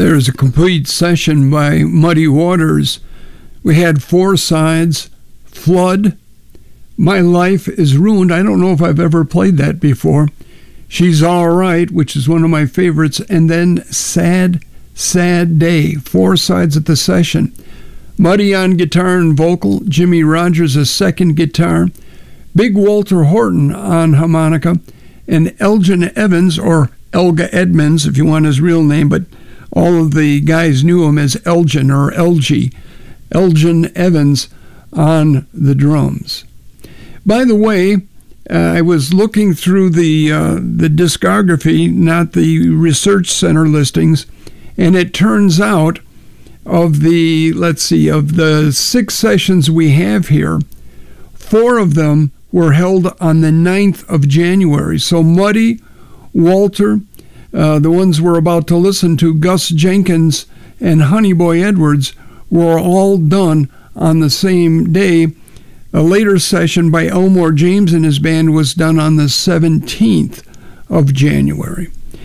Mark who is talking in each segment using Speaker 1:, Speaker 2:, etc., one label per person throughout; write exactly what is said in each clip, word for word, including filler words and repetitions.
Speaker 1: There's a complete session by Muddy Waters. We had four sides: Flood, My Life is Ruined. I don't know if I've ever played that before. She's All Right, which is one of my favorites. And then Sad, Sad Day. Four sides of the session. Muddy on guitar and vocal. Jimmy Rogers a second guitar. Big Walter Horton on harmonica. And Elgin Evans, or Elga Edmonds, if you want his real name, but all of the guys knew him as Elgin or L G. Elgin Evans on the drums. By the way, uh, I was looking through the uh, the discography, not the research center listings, and it turns out of the, let's see, of the six sessions we have here, four of them were held on the ninth of January. So Muddy, Walter, uh, the ones we're about to listen to, Gus Jenkins and Honey Boy Edwards, were all done on the same day. A later session by Elmore James and his band was done on the seventeenth of January.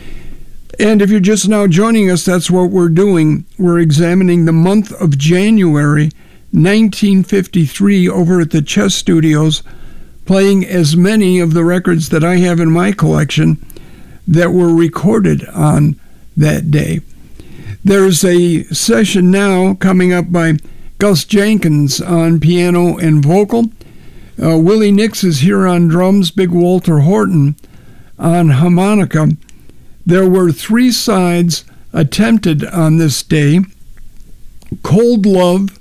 Speaker 1: And if you're just now joining us, that's what we're doing. We're examining the month of January nineteen fifty-three over at the Chess Studios, playing as many of the records that I have in my collection that were recorded on that day. There's a session now coming up by Gus Jenkins on piano and vocal. Uh, Willie Nix is here on drums. Big Walter Horton on harmonica. There were three sides attempted on this day: Cold Love,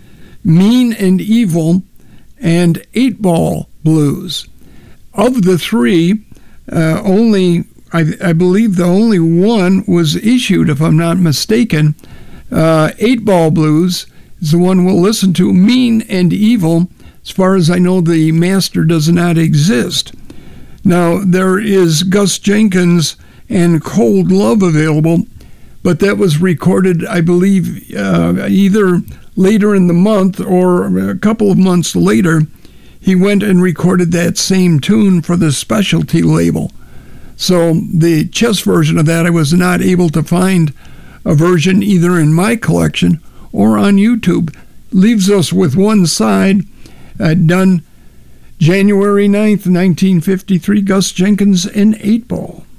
Speaker 1: Mean and Evil, and Eight Ball Blues. Of the three, uh, only I, I believe the only one was issued, if I'm not mistaken. Uh, Eight Ball Blues is the one we'll listen to. Mean and Evil, as far as I know, the master does not exist. Now, there is Gus Jenkins and Cold Love available, but that was recorded, I believe, uh, either later in the month or a couple of months later. He went and recorded that same tune for the Specialty label. So the chess version of that, I was not able to find a version either in my collection or on YouTube. Leaves us with one side, uh, done January ninth, nineteen fifty-three, Gus Jenkins and Eight Ball.